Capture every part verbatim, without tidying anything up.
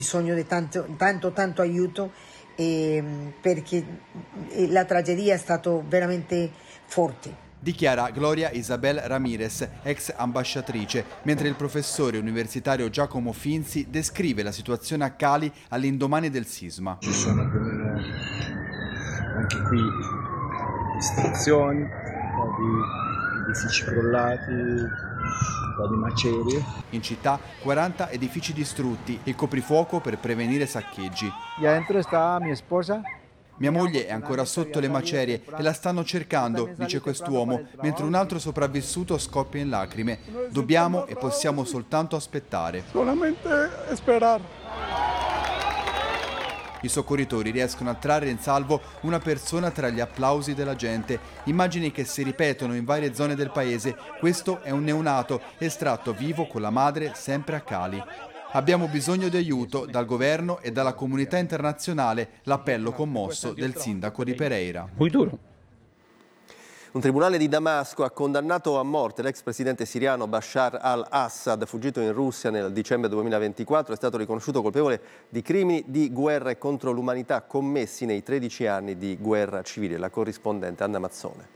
bisogno di tanto, tanto, tanto aiuto eh, perché la tragedia è stata veramente forte. Dichiara Gloria Isabel Ramirez, ex ambasciatrice, mentre il professore universitario Giacomo Finzi descrive la situazione a Cali all'indomani del sisma. Ci sono delle, anche qui distruzioni, un po' di edifici crollati, un po' di macerie. In città quaranta edifici distrutti, il coprifuoco per prevenire saccheggi. E adentro sta mia sposa. Mia moglie è ancora sotto le macerie e la stanno cercando, dice quest'uomo, mentre un altro sopravvissuto scoppia in lacrime. Dobbiamo e possiamo soltanto aspettare. Solamente sperare. I soccorritori riescono a trarre in salvo una persona tra gli applausi della gente. Immagini che si ripetono in varie zone del paese. Questo è un neonato estratto vivo con la madre sempre a Cali. Abbiamo bisogno di aiuto dal governo e dalla comunità internazionale, l'appello commosso del sindaco di Pereira. Un tribunale di Damasco ha condannato a morte l'ex presidente siriano Bashar al-Assad, fuggito in Russia nel dicembre duemilaventiquattro, è stato riconosciuto colpevole di crimini di guerra contro l'umanità commessi nei tredici anni di guerra civile. La corrispondente Anna Mazzone.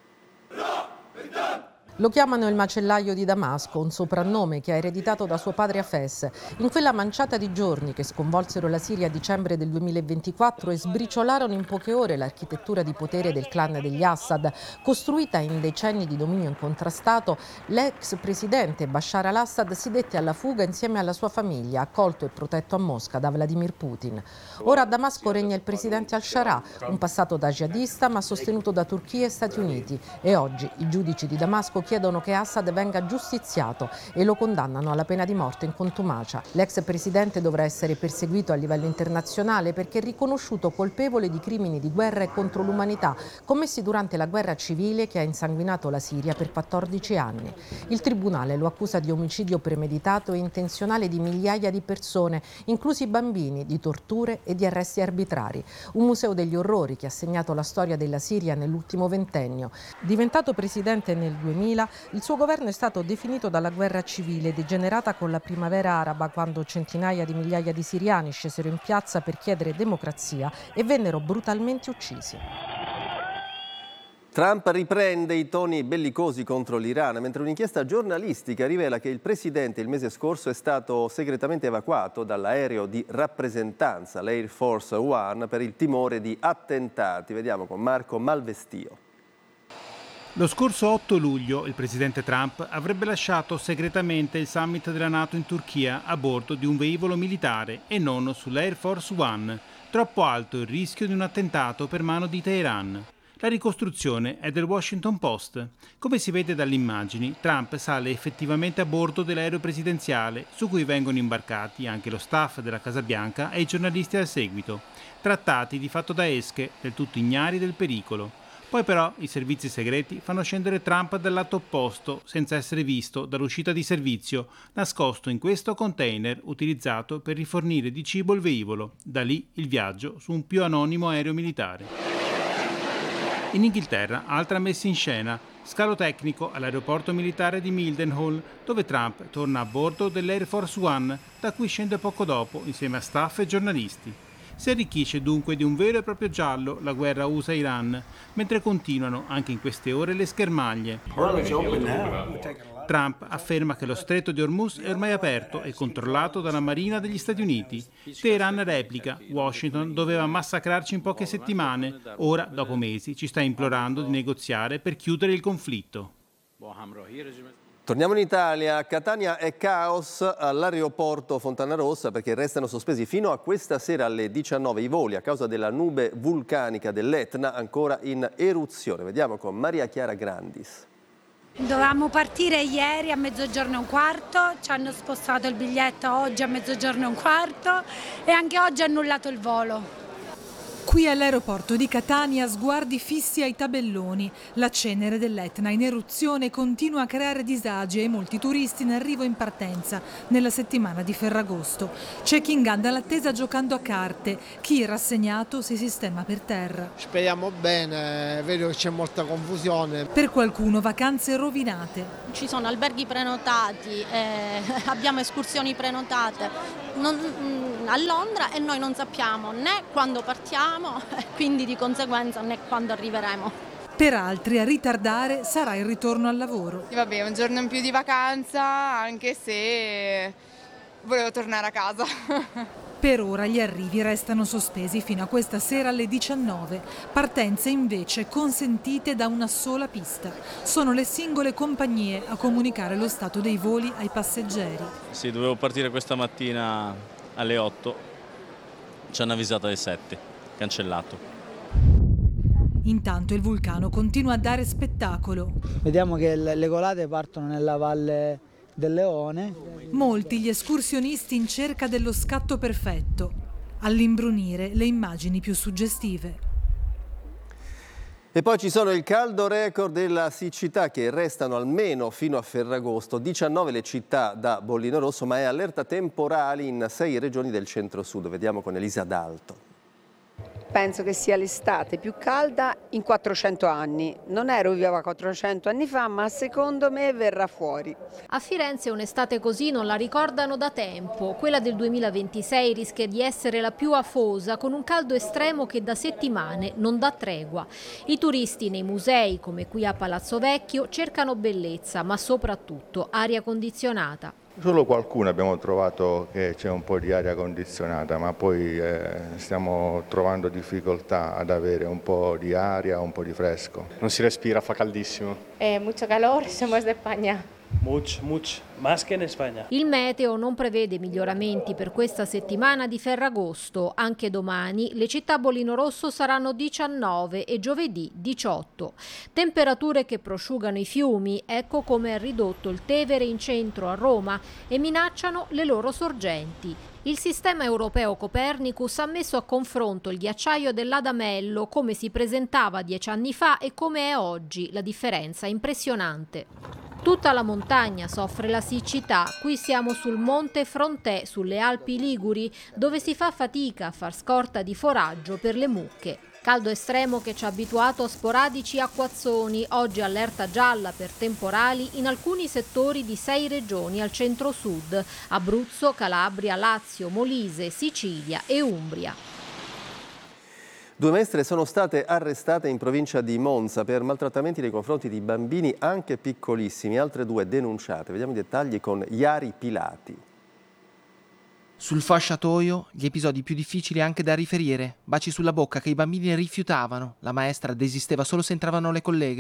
Lo chiamano il macellaio di Damasco, un soprannome che ha ereditato da suo padre Hafez. In quella manciata di giorni che sconvolsero la Siria a dicembre del duemilaventiquattro e sbriciolarono in poche ore l'architettura di potere del clan degli Assad, costruita in decenni di dominio incontrastato, l'ex presidente Bashar al-Assad si dette alla fuga insieme alla sua famiglia, accolto e protetto a Mosca da Vladimir Putin. Ora a Damasco regna il presidente al-Shara, un passato da jihadista ma sostenuto da Turchia e Stati Uniti. E oggi i giudici di Damasco chiedono che Assad venga giustiziato e lo condannano alla pena di morte in contumacia. L'ex presidente dovrà essere perseguito a livello internazionale perché è riconosciuto colpevole di crimini di guerra e contro l'umanità commessi durante la guerra civile che ha insanguinato la Siria per quattordici anni. Il tribunale lo accusa di omicidio premeditato e intenzionale di migliaia di persone, inclusi bambini, di torture e di arresti arbitrari. Un museo degli orrori che ha segnato la storia della Siria nell'ultimo ventennio. Diventato presidente nel duemila, il suo governo è stato definito dalla guerra civile degenerata con la primavera araba, quando centinaia di migliaia di siriani scesero in piazza per chiedere democrazia e vennero brutalmente uccisi. Trump riprende i toni bellicosi contro l'Iran, mentre un'inchiesta giornalistica rivela che il presidente il mese scorso è stato segretamente evacuato dall'aereo di rappresentanza, l'Air Force One, per il timore di attentati. Vediamo con Marco Malvestio. Lo scorso otto luglio il presidente Trump avrebbe lasciato segretamente il summit della NATO in Turchia a bordo di un velivolo militare e non sull'Air Force One. Troppo alto il rischio di un attentato per mano di Teheran. La ricostruzione è del Washington Post. Come si vede dalle immagini, Trump sale effettivamente a bordo dell'aereo presidenziale, su cui vengono imbarcati anche lo staff della Casa Bianca e i giornalisti al seguito, trattati di fatto da esche, del tutto ignari del pericolo. Poi però i servizi segreti fanno scendere Trump dal lato opposto, senza essere visto dall'uscita di servizio, nascosto in questo container utilizzato per rifornire di cibo il velivolo. Da lì il viaggio su un più anonimo aereo militare. In Inghilterra, altra messa in scena, scalo tecnico all'aeroporto militare di Mildenhall, dove Trump torna a bordo dell'Air Force One, da cui scende poco dopo insieme a staff e giornalisti. Si arricchisce dunque di un vero e proprio giallo la guerra U S A-Iran, mentre continuano anche in queste ore le schermaglie. Trump afferma che lo stretto di Hormuz è ormai aperto e controllato dalla Marina degli Stati Uniti. Teheran replica: Washington doveva massacrarci in poche settimane, ora, dopo mesi, ci sta implorando di negoziare per chiudere il conflitto. Torniamo in Italia. A Catania è caos all'aeroporto Fontanarossa perché restano sospesi fino a questa sera alle diciannove i voli a causa della nube vulcanica dell'Etna ancora in eruzione. Vediamo con Maria Chiara Grandis. Dovevamo partire ieri a mezzogiorno e un quarto, ci hanno spostato il biglietto oggi a mezzogiorno e un quarto e anche oggi hanno annullato il volo. Qui all'aeroporto di Catania sguardi fissi ai tabelloni. La cenere dell'Etna in eruzione continua a creare disagi ai molti turisti in arrivo e in partenza nella settimana di Ferragosto. C'è chi inganna l'attesa giocando a carte, chi rassegnato si sistema per terra. Speriamo bene, vedo che c'è molta confusione. Per qualcuno vacanze rovinate. ci sono alberghi prenotati, eh, abbiamo escursioni prenotate non, mh, a Londra e noi non sappiamo né quando partiamo, quindi di conseguenza né quando arriveremo. Per altri a ritardare sarà il ritorno al lavoro. Sì, vabbè, un giorno in più di vacanza, anche se volevo tornare a casa. Per ora gli arrivi restano sospesi fino a questa sera alle diciannove, partenze invece consentite da una sola pista. Sono le singole compagnie a comunicare lo stato dei voli ai passeggeri. Sì, dovevo partire questa mattina alle otto, ci hanno avvisato alle sette, cancellato. Intanto il vulcano continua a dare spettacolo. Vediamo che le colate partono nella valle del Leone. Molti gli escursionisti in cerca dello scatto perfetto, all'imbrunire le immagini più suggestive. E poi ci sono il caldo record della siccità che restano almeno fino a Ferragosto. diciannove le città da bollino rosso, ma è allerta temporali in sei regioni del centro-sud. Vediamo con Elisa D'Alto. Penso che sia l'estate più calda in quattrocento anni. Non ero viva quattrocento anni fa, ma secondo me verrà fuori. A Firenze un'estate così non la ricordano da tempo. Quella del duemilaventisei rischia di essere la più afosa, con un caldo estremo che da settimane non dà tregua. I turisti nei musei, come qui a Palazzo Vecchio, cercano bellezza, ma soprattutto aria condizionata. Solo qualcuno abbiamo trovato che c'è un po' di aria condizionata, ma poi eh, stiamo trovando difficoltà ad avere un po' di aria, un po' di fresco. Non si respira, fa caldissimo. Eh, mucho calor, somos de España. Much, much, más que en España. Il meteo non prevede miglioramenti per questa settimana di Ferragosto. Anche domani le città a bollino rosso saranno diciannove e giovedì diciotto. Temperature che prosciugano i fiumi, ecco come è ridotto il Tevere in centro a Roma, e minacciano le loro sorgenti. Il sistema europeo Copernicus ha messo a confronto il ghiacciaio dell'Adamello come si presentava dieci anni fa e come è oggi. La differenza è impressionante. Tutta la montagna soffre la siccità. Qui siamo sul Monte Frontè, sulle Alpi Liguri, dove si fa fatica a far scorta di foraggio per le mucche. Caldo estremo che ci ha abituato a sporadici acquazzoni, oggi allerta gialla per temporali in alcuni settori di sei regioni al centro-sud, Abruzzo, Calabria, Lazio, Molise, Sicilia e Umbria. Due maestre sono state arrestate in provincia di Monza per maltrattamenti nei confronti di bambini anche piccolissimi, altre due denunciate. Vediamo i dettagli con Iari Pilati. Sul fasciatoio, gli episodi più difficili anche da riferire. Baci sulla bocca che i bambini rifiutavano. La maestra desisteva solo se entravano le colleghe.